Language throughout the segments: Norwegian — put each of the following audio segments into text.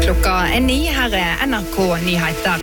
Klokka 9, her NRK Nyheter.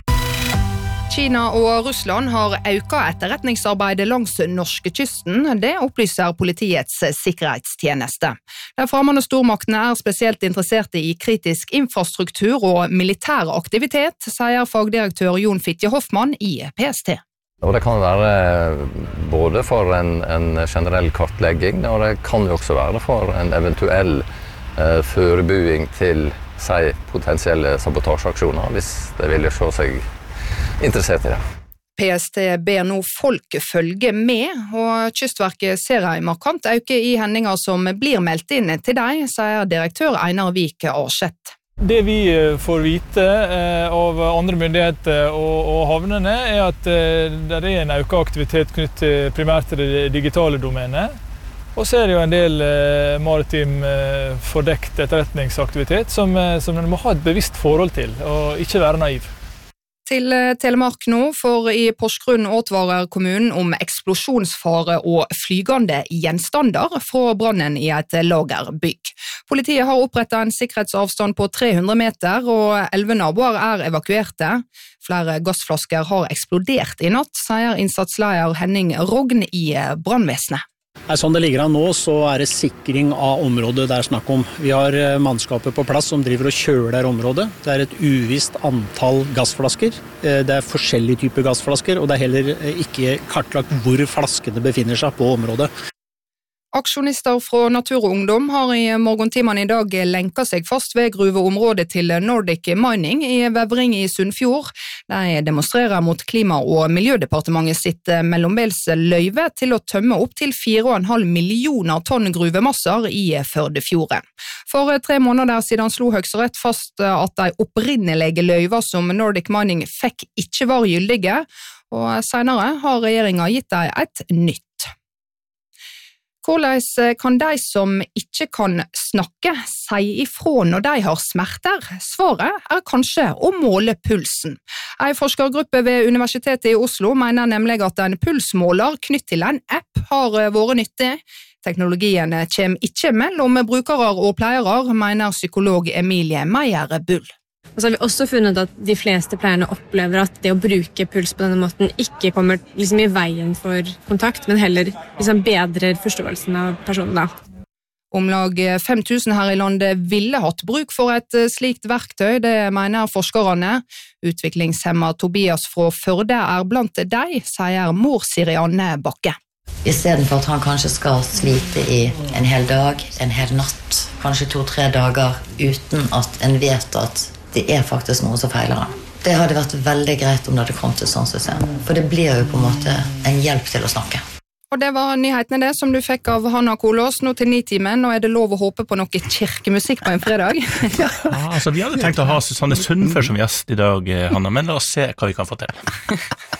Kina og Russland har økt etterretningsarbeidet langs norskekysten. Det opplyser politiets sikkerhetstjeneste. De fremmede stormaktene spesielt interesserte i kritisk infrastruktur og militær aktivitet, sier fagdirektør Jon Fitje Hoffmann i PST. Og det kan være både for en generell kartlegging, og det kan jo også være for en eventuell forberedelse til potensielle sabotasjeaksjoner, hvis det vil se seg interessert i det. PST ber nå folk følge med, og Kystverket ser en markant øke i hendinger som blir meldt inn til deg, sier direktør Einar Vik Arseth. Det vi får vite av andre myndigheter og havnene at det en økt aktivitet knyttet primært til det digitale domenet. Og så det jo en del maritim fordekt etterretningsaktivitet som en må ha et bevisst forhold til, og ikke være naiv. Til Telemark nå, for i Porsgrunn advarer kommunen om eksplosjonsfare og flygende gjenstander fra brannen i et lagerbygg. Politiet har opprettet en sikkerhetsavstand på 300 meter, og 11 naboer evakuerte. Flere gassflasker har eksplodert i natt, sier innsatsleder Henning Rogn i brannvesenet. Sånn det ligger an nå, så det sikring av området det snakk om. Vi har mannskapet på plass som driver og kjøler området. Det et uvisst antall gassflasker. Det forskjellige typer gassflasker, og det heller ikke kartlagt hvor flaskene befinner seg på området. Aksjonister fra Natur og Ungdom har i morgentimene i dag lenket seg fast ved gruveområdet til Nordic Mining i Vevring i Sunnfjord. De demonstrerer mot Klima- og Miljødepartementet sitt mellombels-løyve til å tømme opp til 4,5 millioner tonn gruvemasser i Førdefjorden. For 3 måneder siden slo Høyesterett fast at de opprinnelige løyver som Nordic Mining fikk ikke var gyldige, og senere har regjeringen gitt dem et nytt. Hvordan kan de som ikke kan snakke si ifra når de har smerter? Svaret kanskje å måle pulsen. En forskergruppe ved Universitetet i Oslo mener nemlig at en pulsmåler knytt til en app har vært nyttig. Teknologien kommer ikke mellom brukere og pleiere, mener psykolog Emilie Meyer Bull. Og så har vi også funnet at de fleste pleierne opplever at det å bruke puls på denne måten ikke kommer i veien for kontakt, men heller bedrer forståelsen av personen. Omlag 5000 her i landet ville hatt bruk for et slikt verktøy, det mener forskerne. Utviklingshemmet Tobias fra Førde blant de, sier mor Sirianne Bakke. I stedet for at han kanskje skal slite i en hel dag, en hel natt, kanskje 2-3 dager, uten at en vet at det faktisk noe som feiler han. Det hadde vært veldig greit om det hadde kommet til sånn system, for det blir jo på en måte en hjelp til å snakke. Og det var nyhetene det som du fikk av Hanna Kolås nå til 9-timen. Nå det lov å håpe på noe kirkemusikk på en fredag. Vi hadde tenkt å ha Susanne Sundfør som gjest i dag, Hanna, men la oss se hva vi kan få til.